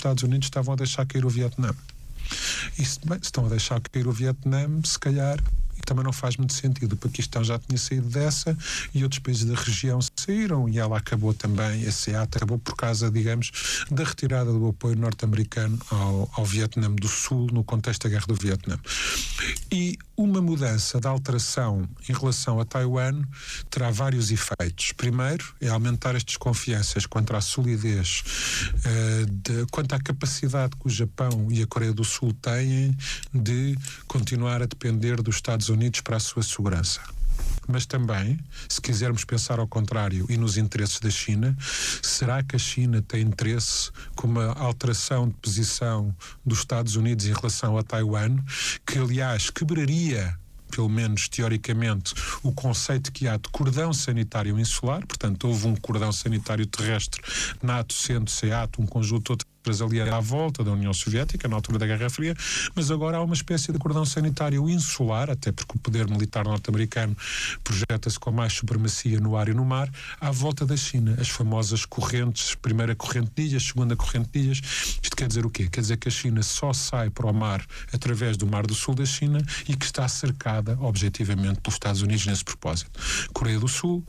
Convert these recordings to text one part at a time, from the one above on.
Estados Unidos estavam a deixar cair o Vietnã. E se estão a deixar cair o Vietnã, se calhar também não faz muito sentido. O Paquistão já tinha saído dessa e outros países da região saíram, e ela acabou também, a SEAT acabou por causa, digamos, da retirada do apoio norte-americano ao Vietnã do Sul no contexto da Guerra do Vietnã. E uma mudança da alteração em relação a Taiwan terá vários efeitos. Primeiro, é aumentar as desconfianças quanto à solidez, quanto à capacidade que o Japão e a Coreia do Sul têm de continuar a depender dos Estados Unidos para a sua segurança. Mas também, se quisermos pensar ao contrário e nos interesses da China, será que a China tem interesse com uma alteração de posição dos Estados Unidos em relação a Taiwan, que aliás quebraria, pelo menos teoricamente, o conceito que há de cordão sanitário insular? Portanto, houve um cordão sanitário terrestre, NATO, CENTO, SEAT, um conjunto de ali à volta da União Soviética, na altura da Guerra Fria, mas agora há uma espécie de cordão sanitário insular, até porque o poder militar norte-americano projeta-se com mais supremacia no ar e no mar, à volta da China. As famosas correntes, primeira corrente de ilhas, segunda corrente de ilhas. Isto quer dizer o quê? Quer dizer que a China só sai para o mar através do Mar do Sul da China e que está cercada, objetivamente, pelos Estados Unidos nesse propósito. Coreia do Sul,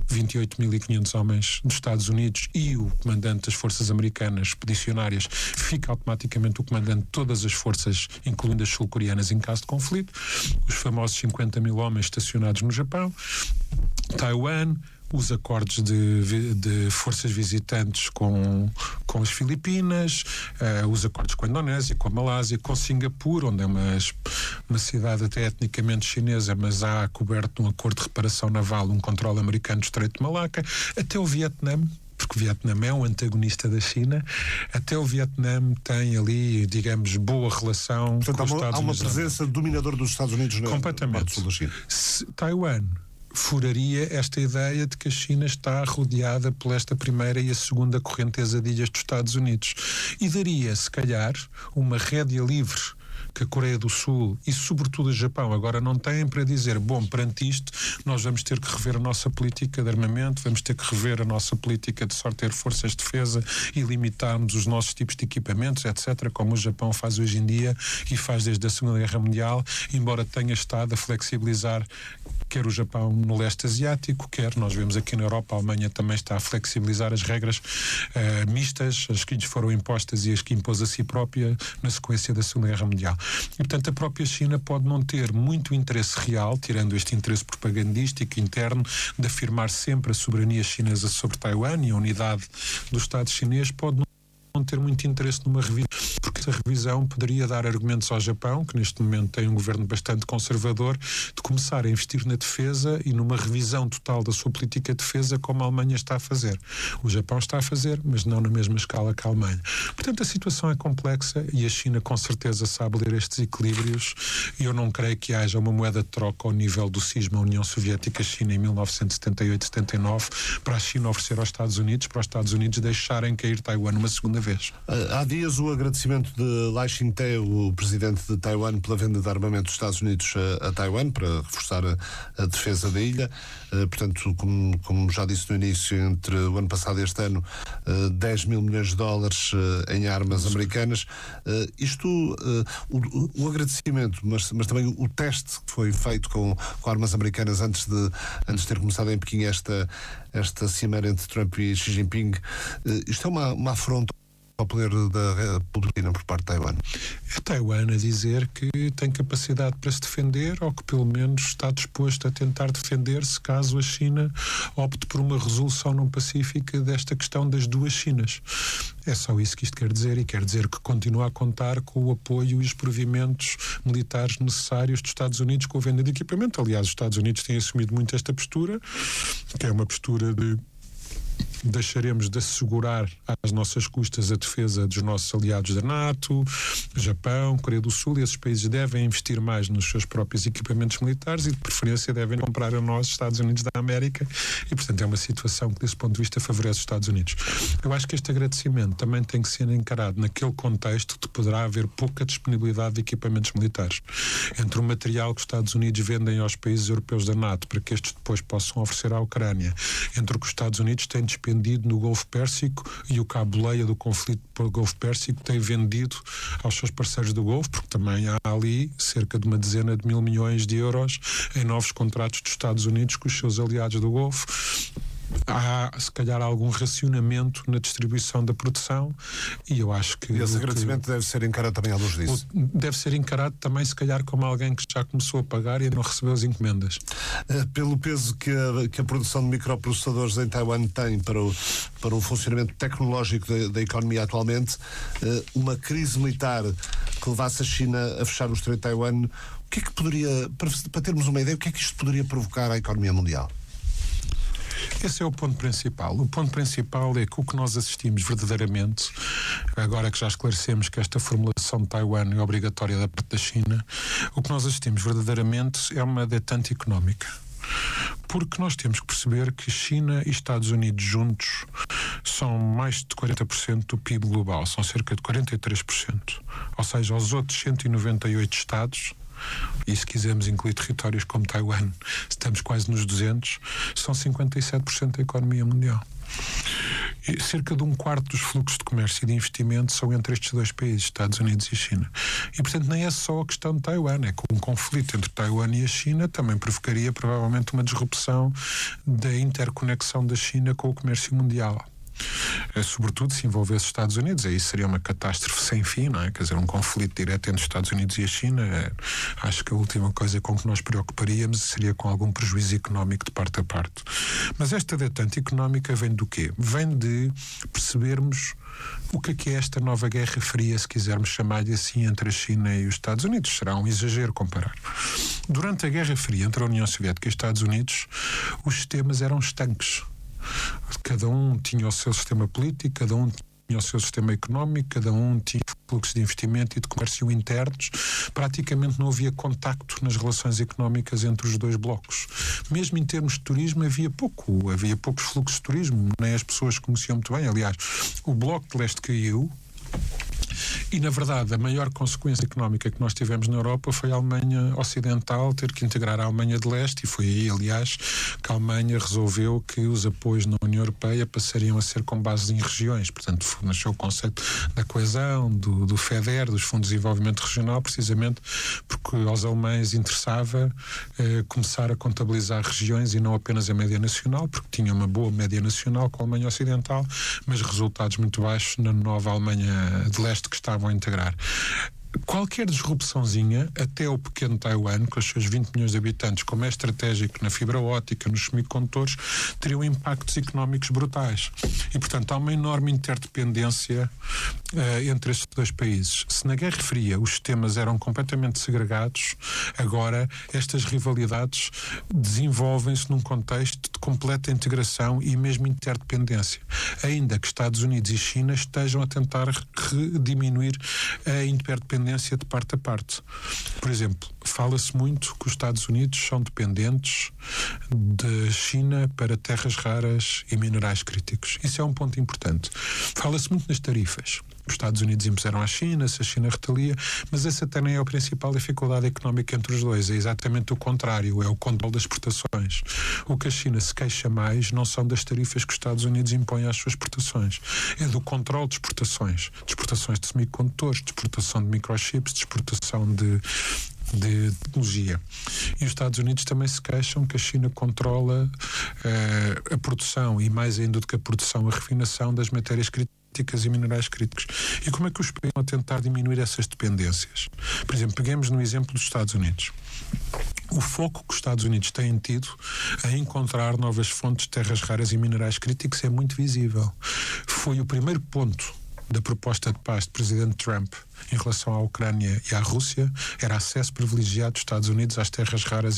28.500 homens dos Estados Unidos e o comandante das forças americanas expedicionárias fica automaticamente o comandante de todas as forças, incluindo as sul-coreanas, em caso de conflito. Os famosos 50.000 homens estacionados no Japão. Taiwan, os acordos de forças visitantes com as Filipinas, os acordos com a Indonésia, com a Malásia, com Singapura, onde é uma cidade até etnicamente chinesa, mas há coberto um acordo de reparação naval, um controle americano do Estreito de Malaca, até o Vietnã, porque o Vietnã é um antagonista da China, até o Vietnã tem ali, digamos, boa relação. Portanto, com os Estados Unidos. Há uma presença dominadora dos Estados Unidos no Mar do Sul da China. Taiwan furaria esta ideia de que a China está rodeada por esta primeira e a segunda correnteza de ilhas dos Estados Unidos e daria, se calhar, uma rédea livre que a Coreia do Sul e sobretudo o Japão agora não têm para dizer, bom, perante isto nós vamos ter que rever a nossa política de armamento, vamos ter que rever a nossa política de só ter forças de defesa e limitarmos os nossos tipos de equipamentos, etc., como o Japão faz hoje em dia e faz desde a Segunda Guerra Mundial, embora tenha estado a flexibilizar quer o Japão no leste asiático, quer nós vemos aqui na Europa, a Alemanha também está a flexibilizar as regras mistas, as que lhes foram impostas e as que impôs a si própria na sequência da Segunda Guerra Mundial. E, portanto, a própria China pode não ter muito interesse real, tirando este interesse propagandístico interno, de afirmar sempre a soberania chinesa sobre Taiwan e a unidade do Estado chinês, pode não ter muito interesse numa revisão, porque essa revisão poderia dar argumentos ao Japão, que neste momento tem um governo bastante conservador, de começar a investir na defesa e numa revisão total da sua política de defesa, como a Alemanha está a fazer. O Japão está a fazer, mas não na mesma escala que a Alemanha. Portanto, a situação é complexa e a China com certeza sabe ler estes equilíbrios e eu não creio que haja uma moeda de troca ao nível do cisma União Soviética-China em 1978-79 para a China oferecer aos Estados Unidos, para os Estados Unidos deixarem cair Taiwan uma segunda vez. Há dias o agradecimento de Lai Ching-te, o presidente de Taiwan, pela venda de armamento dos Estados Unidos a Taiwan para reforçar a defesa da ilha. Portanto, como já disse no início, entre o ano passado e este ano, 10 mil milhões de dólares em armas americanas. O agradecimento, mas também o teste que foi feito com armas americanas antes de ter começado em Pequim esta cimeira entre Trump e Xi Jinping, isto é uma afronta ao poder da República por parte de Taiwan. É Taiwan a dizer que tem capacidade para se defender ou que pelo menos está disposto a tentar defender-se caso a China opte por uma resolução não pacífica desta questão das duas Chinas. É só isso que isto quer dizer, e quer dizer que continua a contar com o apoio e os provimentos militares necessários dos Estados Unidos com a venda de equipamento. Aliás, os Estados Unidos têm assumido muito esta postura, que é uma postura de deixaremos de assegurar às nossas custas a defesa dos nossos aliados da NATO, Japão, Coreia do Sul, e esses países devem investir mais nos seus próprios equipamentos militares e de preferência devem comprar a nós, Estados Unidos da América, e portanto é uma situação que desse ponto de vista favorece os Estados Unidos. Eu acho que este agradecimento também tem que ser encarado naquele contexto de poderá haver pouca disponibilidade de equipamentos militares. Entre o material que os Estados Unidos vendem aos países europeus da NATO para que estes depois possam oferecer à Ucrânia, entre o que os Estados Unidos têm despedido vendido no Golfo Pérsico e o cabo-leia do conflito pelo Golfo Pérsico tem vendido aos seus parceiros do Golfo, porque também há ali cerca de 100 milhões de euros em novos contratos dos Estados Unidos com os seus aliados do Golfo. Há, se calhar, algum racionamento na distribuição da produção e eu acho que... E esse agradecimento deve ser encarado também à luz disso? Deve ser encarado também, se calhar, como alguém que já começou a pagar e não recebeu as encomendas. Pelo peso que a produção de microprocessadores em Taiwan tem para o funcionamento tecnológico da economia atualmente, uma crise militar que levasse a China a fechar o Estreito de Taiwan, o que é que poderia, para termos uma ideia, o que é que isto poderia provocar à economia mundial? Esse é o ponto principal. O ponto principal é que o que nós assistimos verdadeiramente, agora que já esclarecemos que esta formulação de Taiwan é obrigatória da parte da China, o que nós assistimos verdadeiramente é uma detente económica. Porque nós temos que perceber que China e Estados Unidos juntos são mais de 40% do PIB global, são cerca de 43%. Ou seja, os outros 198 Estados, e se quisermos incluir territórios como Taiwan, estamos quase nos 200, são 57% da economia mundial. E cerca de um quarto dos fluxos de comércio e de investimento são entre estes dois países, Estados Unidos e China. E, portanto, nem é só a questão de Taiwan, é que um conflito entre Taiwan e a China também provocaria provavelmente uma disrupção da interconexão da China com o comércio mundial. Sobretudo se envolvesse os Estados Unidos, aí seria uma catástrofe sem fim, não é? Quer dizer, um conflito direto entre os Estados Unidos e a China, acho que a última coisa com que nós preocuparíamos seria com algum prejuízo económico de parte a parte. Mas esta detente económica vem do quê? Vem de percebermos o que é esta nova Guerra Fria, se quisermos chamar-lhe assim, entre a China e os Estados Unidos. Será um exagero comparar. Durante a Guerra Fria entre a União Soviética e os Estados Unidos, os sistemas eram estanques. Cada um tinha o seu sistema político, cada um tinha o seu sistema económico, cada um tinha fluxos de investimento e de comércio internos. Praticamente não havia contacto nas relações económicas entre os dois blocos. Mesmo em termos de turismo havia poucos fluxos de turismo, nem as pessoas conheciam muito bem. Aliás, o Bloco de Leste caiu. E, na verdade, a maior consequência económica que nós tivemos na Europa foi a Alemanha Ocidental ter que integrar a Alemanha de Leste, e foi aí, aliás, que a Alemanha resolveu que os apoios na União Europeia passariam a ser com base em regiões. Portanto, nasceu o conceito da coesão, do FEDER, dos Fundos de Desenvolvimento Regional, precisamente porque aos alemães interessava começar a contabilizar regiões e não apenas a média nacional, porque tinha uma boa média nacional com a Alemanha Ocidental, mas resultados muito baixos na nova Alemanha de Leste que estavam a integrar. Qualquer disrupçãozinha, até o pequeno Taiwan, com os seus 20 milhões de habitantes, como é estratégico na fibra óptica, nos semicondutores, teriam impactos económicos brutais. E, portanto, há uma enorme interdependência entre estes dois países. Se na Guerra Fria os sistemas eram completamente segregados, agora estas rivalidades desenvolvem-se num contexto de completa integração e mesmo interdependência. Ainda que Estados Unidos e China estejam a tentar diminuir a interdependência de parte a parte. Por exemplo, fala-se muito que os Estados Unidos são dependentes da China para terras raras e minerais críticos. Isso é um ponto importante. Fala-se muito nas tarifas. Os Estados Unidos impuseram à China, se a China retalia, mas essa até nem é a principal dificuldade económica entre os dois. É exatamente o contrário, é o controle das exportações. O que a China se queixa mais não são das tarifas que os Estados Unidos impõem às suas exportações. É do controle de exportações. De exportações de semicondutores, de exportação de microchips, de exportação de tecnologia. E os Estados Unidos também se queixam que a China controla a produção e, mais ainda do que a produção, a refinação das matérias críticas e minerais críticos. E como é que os países vão tentar diminuir essas dependências? Por exemplo, peguemos no exemplo dos Estados Unidos. O foco que os Estados Unidos têm tido a encontrar novas fontes de terras raras e minerais críticos é muito visível. Foi o primeiro ponto da proposta de paz do presidente Trump em relação à Ucrânia e à Rússia, era acesso privilegiado dos Estados Unidos às terras raras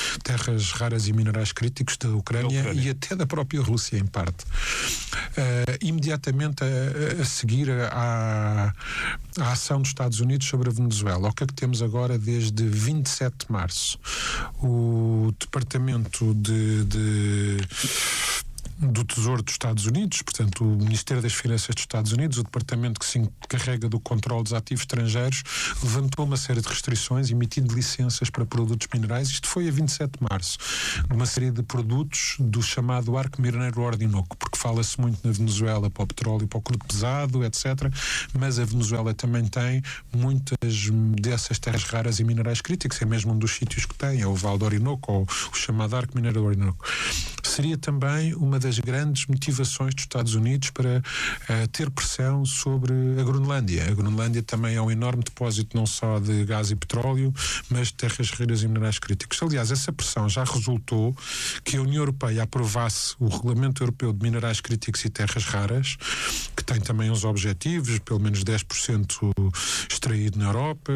e minerais críticos da Ucrânia e até da própria Rússia, em parte. Imediatamente a seguir à ação dos Estados Unidos sobre a Venezuela. O que é que temos agora desde 27 de março? O Departamento do Tesouro dos Estados Unidos, portanto o Ministério das Finanças dos Estados Unidos, o departamento que se encarrega do controle dos ativos estrangeiros, levantou uma série de restrições, emitindo licenças para produtos minerais. Isto foi a 27 de março, numa série de produtos do chamado Arco Mineiro Orinoco, porque fala-se muito na Venezuela para o petróleo e para o crudo pesado, etc. Mas a Venezuela também tem muitas dessas terras raras e minerais críticos, é mesmo um dos sítios que tem, é o Vale do Orinoco, ou o chamado Arco Mineiro Orinoco. Seria também uma das grandes motivações dos Estados Unidos para ter pressão sobre a Groenlândia. A Groenlândia também é um enorme depósito não só de gás e petróleo, mas de terras raras e minerais críticos. Aliás, essa pressão já resultou que a União Europeia aprovasse o Regulamento Europeu de Minerais Críticos e Terras Raras, que tem também uns objetivos, pelo menos 10% extraído na Europa,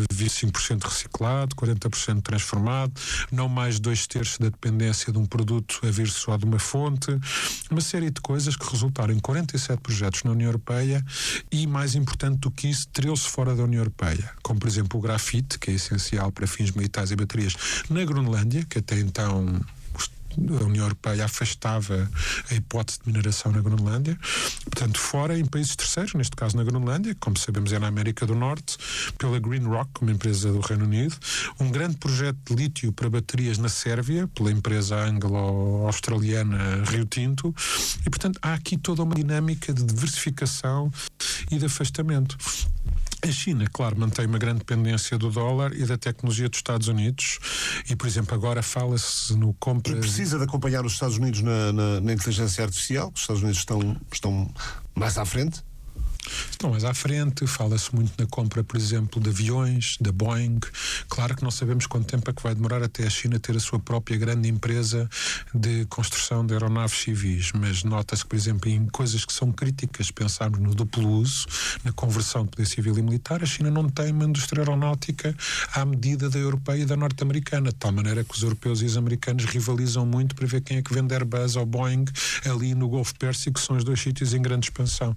25% reciclado, 40% transformado, não mais 2/3 da dependência de um produto a vir só de uma fonte, uma série de coisas que resultaram em 47 projetos na União Europeia e, mais importante do que isso, 13 fora da União Europeia, como por exemplo o grafite, que é essencial para fins militares e baterias na Groenlândia, que até então a União Europeia afastava a hipótese de mineração na Groenlândia, portanto fora em países terceiros, neste caso na Groenlândia, como sabemos é na América do Norte, pela Green Rock, uma empresa do Reino Unido, um grande projeto de lítio para baterias na Sérvia, pela empresa anglo-australiana Rio Tinto, e portanto há aqui toda uma dinâmica de diversificação e de afastamento. A China, claro, mantém uma grande dependência do dólar e da tecnologia dos Estados Unidos e, por exemplo, agora fala-se no compra... E precisa de acompanhar os Estados Unidos na inteligência artificial? Os Estados Unidos estão mais à frente? Estão mais à frente, fala-se muito na compra, por exemplo, de aviões, da Boeing. Claro que não sabemos quanto tempo é que vai demorar até a China ter a sua própria grande empresa de construção de aeronaves civis, mas nota-se que, por exemplo, em coisas que são críticas, pensarmos no duplo uso, na conversão de poder civil e militar, a China não tem uma indústria aeronáutica à medida da europeia e da norte-americana, de tal maneira que os europeus e os americanos rivalizam muito para ver quem é que vende Airbus ou Boeing ali no Golfo Pérsico, que são os dois sítios em grande expansão.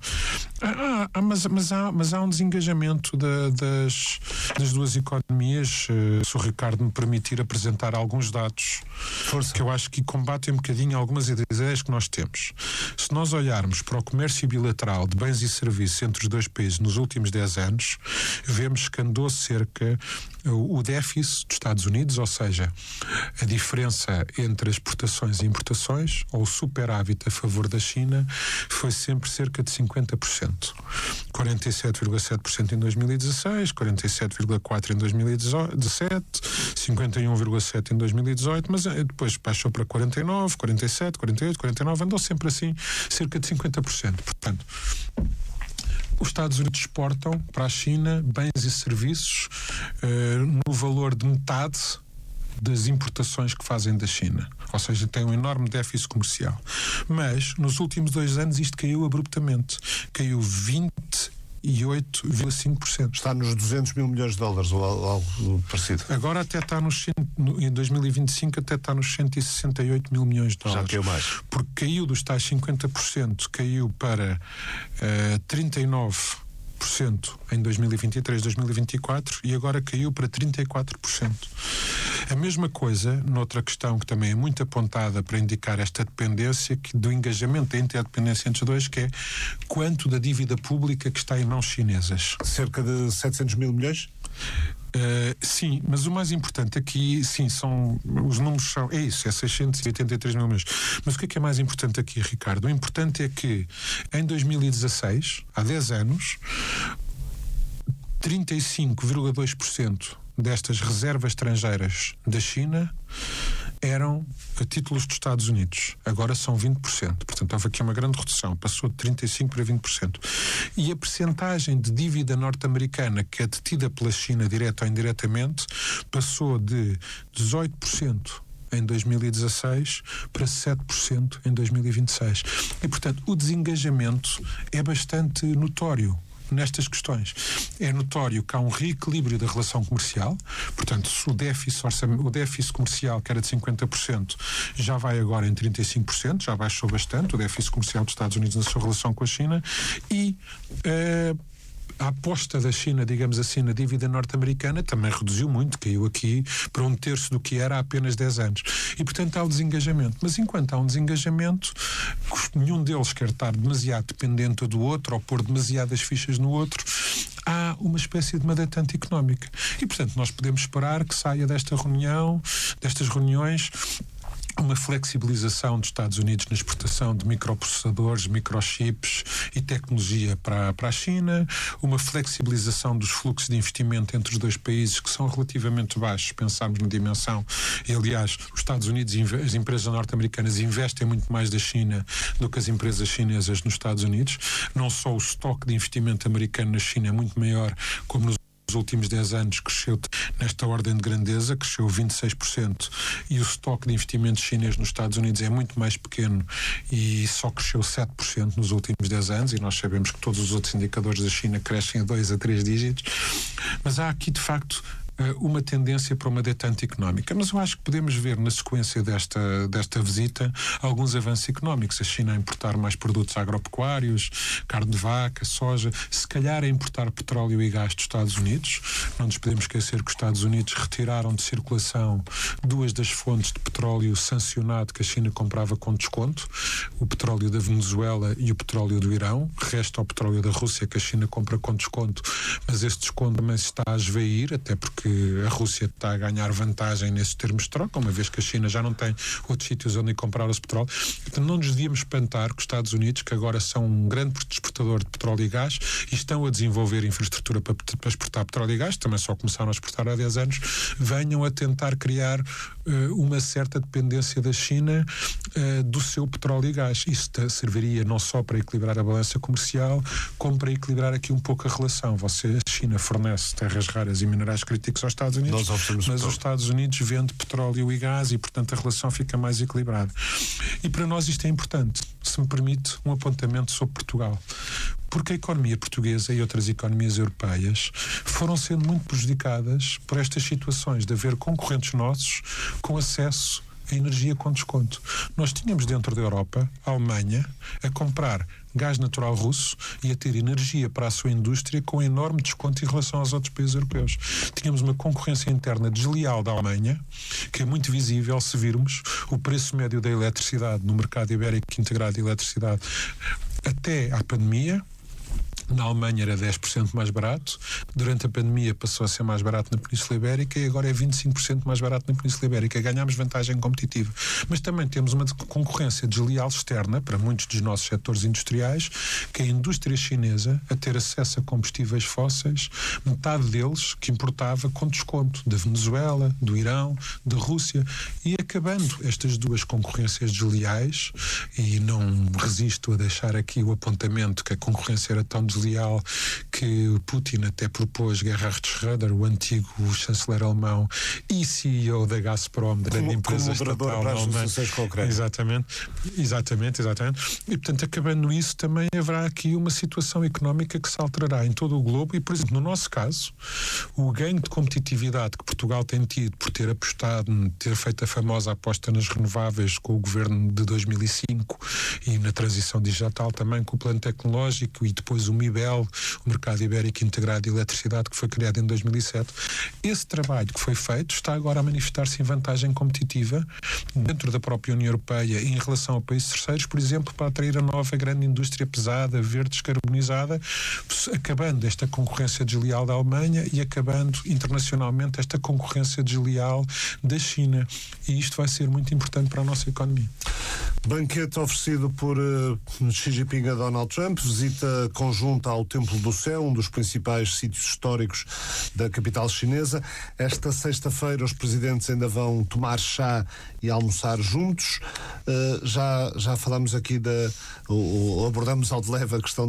Mas há um desengajamento das duas economias. Se o Ricardo me permitir apresentar alguns dados, Força. Que eu acho que combatem um bocadinho algumas ideias que nós temos. Se nós olharmos para o comércio bilateral de bens e serviços entre os dois países nos últimos 10 anos, vemos que andou cerca o déficit dos Estados Unidos, ou seja, a diferença entre as exportações e importações, ou o superávit a favor da China, foi sempre cerca de 50%. 47,7% em 2016, 47,4% em 2017, 51,7% em 2018, mas depois baixou para 49%, 47%, 48%, 49%, andou sempre assim, cerca de 50%. Portanto, os Estados Unidos exportam para a China bens e serviços no valor de metade das importações que fazem da China. Ou seja, tem um enorme déficit comercial. Mas, nos últimos 2 anos, isto caiu abruptamente. Caiu 28,5%. Está nos 200 mil milhões de dólares ou algo parecido. Agora até está em 2025 até está nos 168 mil milhões de dólares. Já caiu mais. Porque caiu dos tais 50%, caiu para 39% em 2023, 2024 e agora caiu para 34%. A mesma coisa, noutra questão que também é muito apontada para indicar esta dependência, do engajamento da interdependência entre os dois, que é quanto da dívida pública que está em mãos chinesas. Cerca de 700 mil milhões? Sim, mas o mais importante aqui, sim, os números são, é 683 mil milhões. Mas o que é mais importante aqui, Ricardo? O importante é que em 2016, há 10 anos, 35,2% destas reservas estrangeiras da China eram a títulos dos Estados Unidos. Agora são 20%. Portanto, houve aqui uma grande redução. Passou de 35% para 20%. E a percentagem de dívida norte-americana que é detida pela China, direta ou indiretamente, passou de 18% em 2016 para 7% em 2026. E, portanto, o desengajamento é bastante notório nestas questões. É notório que há um reequilíbrio da relação comercial, portanto, se o déficit comercial, que era de 50%, já vai agora em 35%, já baixou bastante o déficit comercial dos Estados Unidos na sua relação com a China, e a aposta da China, digamos assim, na dívida norte-americana também reduziu muito, caiu aqui para 1/3 do que era há apenas 10 anos. E, portanto, há o desengajamento. Mas enquanto há um desengajamento, nenhum deles quer estar demasiado dependente do outro ou pôr demasiadas fichas no outro, há uma espécie de uma detente económica. E, portanto, nós podemos esperar que saia destas reuniões, uma flexibilização dos Estados Unidos na exportação de microprocessadores, microchips e tecnologia para a China, uma flexibilização dos fluxos de investimento entre os dois países, que são relativamente baixos, pensarmos na dimensão. E, aliás, os Estados Unidos, as empresas norte-americanas investem muito mais da China do que as empresas chinesas nos Estados Unidos. Não só o estoque de investimento americano na China é muito maior, como nos últimos 10 anos cresceu nesta ordem de grandeza, cresceu 26%, e o estoque de investimentos chinês nos Estados Unidos é muito mais pequeno e só cresceu 7% nos últimos 10 anos, e nós sabemos que todos os outros indicadores da China crescem a 2 a 3 dígitos. Mas há aqui, de facto, uma tendência para uma detente económica. Mas eu acho que podemos ver na sequência desta visita alguns avanços económicos. A China a importar mais produtos agropecuários, carne de vaca, soja, se calhar a importar petróleo e gás dos Estados Unidos. Não nos podemos esquecer que os Estados Unidos retiraram de circulação 2 das fontes de petróleo sancionado que a China comprava com desconto, o petróleo da Venezuela e o petróleo do Irão. Resta o petróleo da Rússia, que a China compra com desconto, mas esse desconto também se está a esvair, até porque a Rússia está a ganhar vantagem nesses termos de troca, uma vez que a China já não tem outros sítios onde comprar esse petróleo. Portanto, não nos devíamos espantar que os Estados Unidos, que agora são um grande exportador de petróleo e gás e estão a desenvolver infraestrutura para exportar petróleo e gás, também só começaram a exportar há 10 anos, venham a tentar criar uma certa dependência da China do seu petróleo e gás. Isso serviria não só para equilibrar a balança comercial, como para equilibrar aqui um pouco a relação. A China fornece terras raras e minerais críticos aos Estados Unidos, mas os Estados Unidos vendem petróleo e gás e, portanto, a relação fica mais equilibrada. E para nós isto é importante. Se me permite um apontamento sobre Portugal. Porque a economia portuguesa e outras economias europeias foram sendo muito prejudicadas por estas situações de haver concorrentes nossos com acesso a energia com desconto. Nós tínhamos dentro da Europa a Alemanha a comprar gás natural russo e a ter energia para a sua indústria com enorme desconto em relação aos outros países europeus. Tínhamos uma concorrência interna desleal da Alemanha, que é muito visível se virmos o preço médio da eletricidade no mercado ibérico integrado de eletricidade até à pandemia. Na Alemanha era 10% mais barato, durante a pandemia passou a ser mais barato na Península Ibérica e agora é 25% mais barato na Península Ibérica. Ganhámos vantagem competitiva. Mas também temos uma concorrência desleal externa para muitos dos nossos setores industriais, que a indústria chinesa, a ter acesso a combustíveis fósseis, metade deles que importava com desconto da Venezuela, do Irão, da Rússia, e acabando estas duas concorrências desleais, e não resisto a deixar aqui o apontamento que a concorrência era tão desleal que o Putin até propôs Gerhard Schröder, o antigo chanceler alemão e CEO da Gazprom, da grande empresa estatal alemã. Exatamente. E, portanto, acabando isso, também haverá aqui uma situação económica que se alterará em todo o globo e, por exemplo, no nosso caso, o ganho de competitividade que Portugal tem tido por ter apostado, ter feito a famosa aposta nas renováveis com o governo de 2005 e na transição digital também com o plano tecnológico e depois o MIBEL, o Mercado Ibérico Integrado de Eletricidade, que foi criado em 2007. Esse trabalho que foi feito está agora a manifestar-se em vantagem competitiva dentro da própria União Europeia e em relação a países terceiros, por exemplo, para atrair a nova grande indústria pesada, verde, descarbonizada, acabando esta concorrência desleal da Alemanha e acabando internacionalmente esta concorrência desleal da China. E isto vai ser muito importante para a nossa economia. Banquete oferecido por Xi Jinping a Donald Trump, visita conjunta ao Templo do Céu, um dos principais sítios históricos da capital chinesa. Esta sexta-feira os presidentes ainda vão tomar chá e almoçar juntos. Já falamos aqui abordamos ao de leve a questão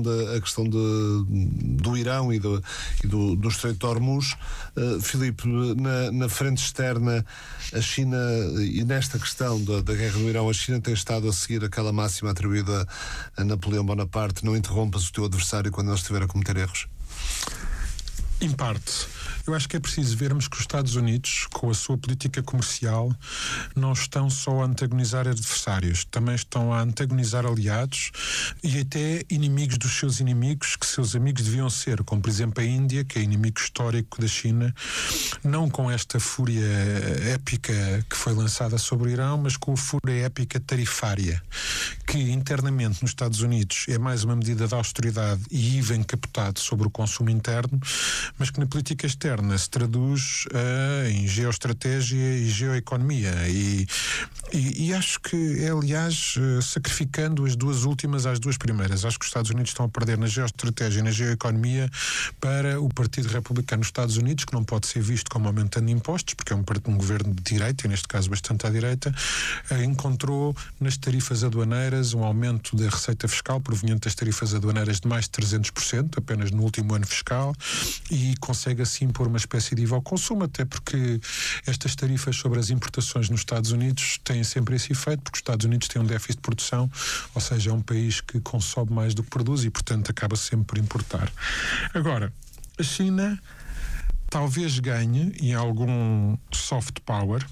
do Irão e do Estreito de Hormuz. Filipe, na frente externa, a China, e nesta questão da guerra do Irão, a China tem estado a seguir aquela máxima atribuída a Napoleão Bonaparte: não interrompas o teu adversário quando ele estiver a cometer erros. Em parte. Eu acho que é preciso vermos que os Estados Unidos, com a sua política comercial, não estão só a antagonizar adversários, também estão a antagonizar aliados e até inimigos dos seus inimigos, que seus amigos deviam ser, como por exemplo a Índia, que é inimigo histórico da China, não com esta fúria épica que foi lançada sobre o Irão, mas com a fúria épica tarifária, que internamente nos Estados Unidos é mais uma medida de austeridade e IVA encapotado sobre o consumo interno, mas que na política externa se traduz em geoestratégia e geoeconomia e acho que é, aliás, sacrificando as duas últimas às duas primeiras. Acho que os Estados Unidos estão a perder na geoestratégia e na geoeconomia para o Partido Republicano nos Estados Unidos, que não pode ser visto como aumentando impostos, porque é um governo de direita, e neste caso bastante à direita, encontrou nas tarifas aduaneiras um aumento da receita fiscal proveniente das tarifas aduaneiras de mais de 300%, apenas no último ano fiscal, e consegue assim pôr uma espécie de IVA ao consumo, até porque estas tarifas sobre as importações nos Estados Unidos têm sempre esse efeito, porque os Estados Unidos têm um déficit de produção, ou seja, é um país que consome mais do que produz e, portanto, acaba sempre por importar. Agora, a China talvez ganhe em algum soft power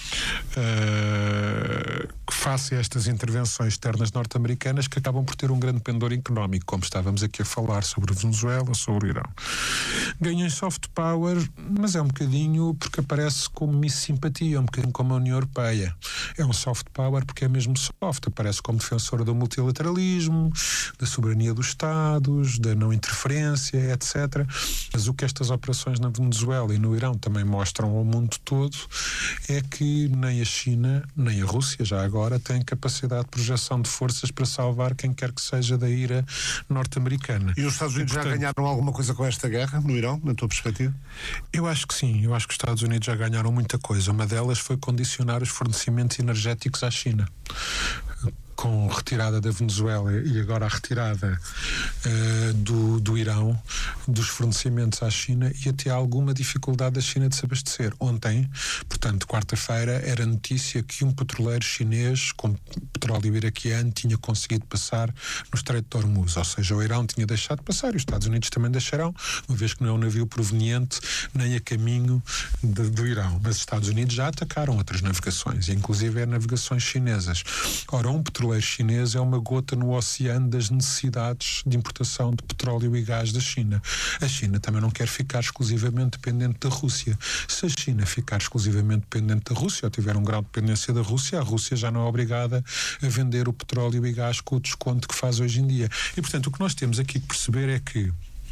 face a estas intervenções externas norte-americanas que acabam por ter um grande pendor económico, como estávamos aqui a falar sobre a Venezuela, sobre o Irão. Ganha em soft power, mas é um bocadinho porque aparece como Miss Simpatia, um bocadinho como a União Europeia. É um soft power porque é mesmo soft, aparece como defensora do multilateralismo, da soberania dos Estados, da não interferência, etc. Mas o que estas operações na Venezuela e no Irão também mostram ao mundo todo é que nem a China, nem a Rússia, já agora, têm capacidade de projeção de forças para salvar quem quer que seja da ira norte-americana. E os Estados Unidos já ganharam alguma coisa com esta guerra no Irão, na tua perspectiva? Eu acho que sim, eu acho que os Estados Unidos já ganharam muita coisa. Uma delas foi condicionar os fornecimentos energéticos à China. Com a retirada da Venezuela e agora a retirada do Irão, dos fornecimentos à China, e até alguma dificuldade da China de se abastecer. Ontem, portanto, quarta-feira, era notícia que um petroleiro chinês com petróleo iraquiano tinha conseguido passar no Estreito de Hormuz, ou seja, o Irão tinha deixado de passar e os Estados Unidos também deixarão, uma vez que não é um navio proveniente nem a caminho do Irão. Mas os Estados Unidos já atacaram outras navegações, inclusive navegações chinesas. Ora, um petroleiro chinês é uma gota no oceano das necessidades de importação de petróleo e gás da China. A China também não quer ficar exclusivamente dependente da Rússia. Se a China ficar exclusivamente dependente da Rússia ou tiver um grau de dependência da Rússia, a Rússia já não é obrigada a vender o petróleo e gás com o desconto que faz hoje em dia. E, portanto, o que nós temos aqui que perceber é que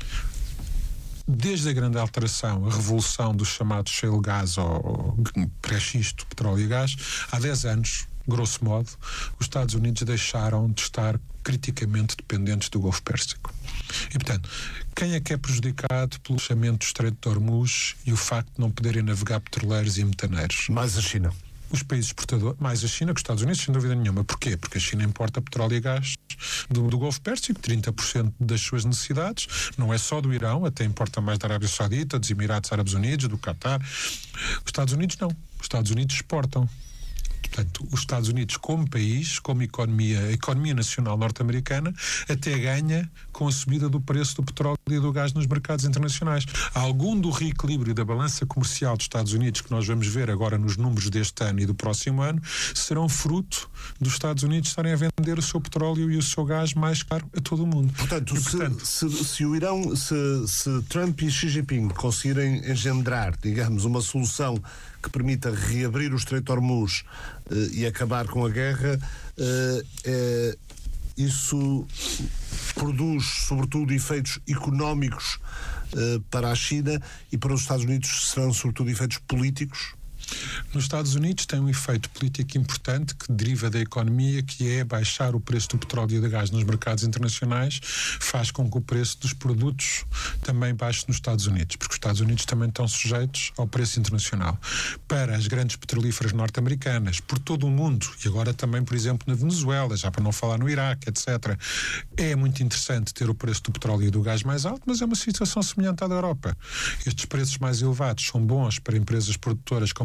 desde a grande alteração, a revolução dos chamados shale gas ou pré-xisto, petróleo e gás, há 10 anos, grosso modo, os Estados Unidos deixaram de estar criticamente dependentes do Golfo Pérsico. E, portanto, quem é que é prejudicado pelo fechamento do Estreito de Hormuz e o facto de não poderem navegar petroleiros e metaneiros? Mais a China. Os países exportadores, mais a China que os Estados Unidos, sem dúvida nenhuma. Porquê? Porque a China importa petróleo e gás do Golfo Pérsico, 30% das suas necessidades, não é só do Irão, até importa mais da Arábia Saudita, dos Emirados Árabes Unidos, do Qatar. Os Estados Unidos não. Os Estados Unidos exportam. Portanto, os Estados Unidos como país, como economia, a economia nacional norte-americana, até ganha com a subida do preço do petróleo e do gás nos mercados internacionais. Algum do reequilíbrio da balança comercial dos Estados Unidos, que nós vamos ver agora nos números deste ano e do próximo ano, serão fruto dos Estados Unidos estarem a vender o seu petróleo e o seu gás mais caro a todo o mundo. Portanto, se o Irão, se Trump e Xi Jinping conseguirem engendrar, digamos, uma solução que permita reabrir o Estreito de Hormuz e acabar com a guerra, isso produz, sobretudo, efeitos económicos para a China, e para os Estados Unidos serão, sobretudo, efeitos políticos? Nos Estados Unidos tem um efeito político importante que deriva da economia, que é baixar o preço do petróleo e do gás nos mercados internacionais, faz com que o preço dos produtos também baixe nos Estados Unidos, porque os Estados Unidos também estão sujeitos ao preço internacional. Para as grandes petrolíferas norte-americanas, por todo o mundo, e agora também, por exemplo, na Venezuela, já para não falar no Iraque, etc., é muito interessante ter o preço do petróleo e do gás mais alto, mas é uma situação semelhante à da Europa. Estes preços mais elevados são bons para empresas produtoras como a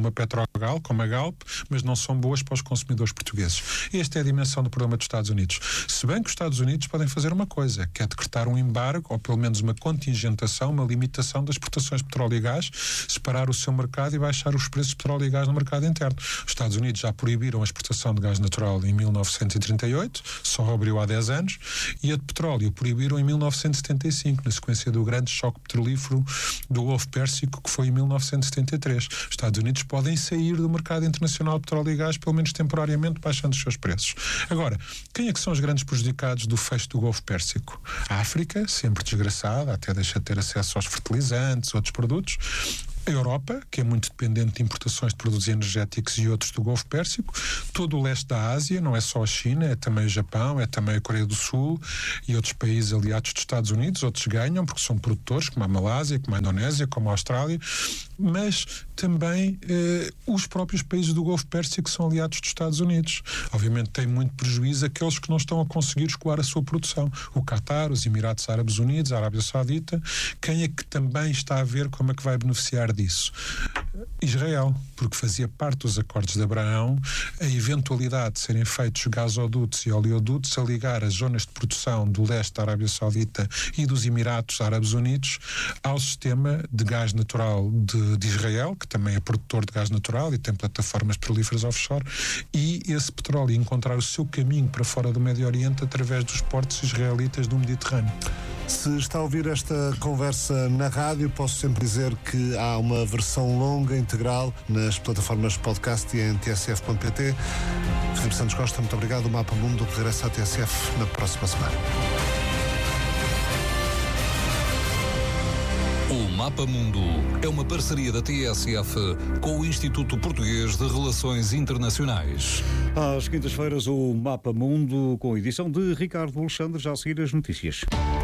a Petrogal, como a Galp, mas não são boas para os consumidores portugueses. Esta é a dimensão do problema dos Estados Unidos. Se bem que os Estados Unidos podem fazer uma coisa, que é decretar um embargo, ou pelo menos uma contingentação, uma limitação das exportações de petróleo e gás, separar o seu mercado e baixar os preços de petróleo e gás no mercado interno. Os Estados Unidos já proibiram a exportação de gás natural em 1938, só abriu há 10 anos, e a de petróleo proibiram em 1975, na sequência do grande choque petrolífero do Golfo Pérsico, que foi em 1973. Os Estados Unidos podem sair do mercado internacional de petróleo e gás, pelo menos temporariamente, baixando os seus preços. Agora, quem é que são os grandes prejudicados do fecho do Golfo Pérsico? A África, sempre desgraçada, até deixa de ter acesso aos fertilizantes, outros produtos. A Europa, que é muito dependente de importações de produtos energéticos e outros do Golfo Pérsico, todo o leste da Ásia, não é só a China, é também o Japão, é também a Coreia do Sul e outros países aliados dos Estados Unidos. Outros ganham porque são produtores, como a Malásia, como a Indonésia, como a Austrália, mas também os próprios países do Golfo Pérsico são aliados dos Estados Unidos. Obviamente tem muito prejuízo aqueles que não estão a conseguir escoar a sua produção. O Qatar, os Emirados Árabes Unidos, a Arábia Saudita. Quem é que também está a ver como é que vai beneficiar disso? Israel, porque fazia parte dos acordos de Abraão a eventualidade de serem feitos gasodutos e oleodutos a ligar as zonas de produção do leste da Arábia Saudita e dos Emirados Árabes Unidos ao sistema de gás natural de Israel, que também é produtor de gás natural e tem plataformas petrolíferas offshore, e esse petróleo encontrar o seu caminho para fora do Médio Oriente através dos portos israelitas do Mediterrâneo. Se está a ouvir esta conversa na rádio, posso sempre dizer que há uma versão longa, integral, nas plataformas podcast e em tsf.pt. Filipe Santos Costa, muito obrigado. O Mapa Mundo regressa à TSF na próxima semana. O Mapa Mundo é uma parceria da TSF com o Instituto Português de Relações Internacionais. Às quintas-feiras, o Mapa Mundo com edição de Ricardo Alexandre, já a seguir as notícias.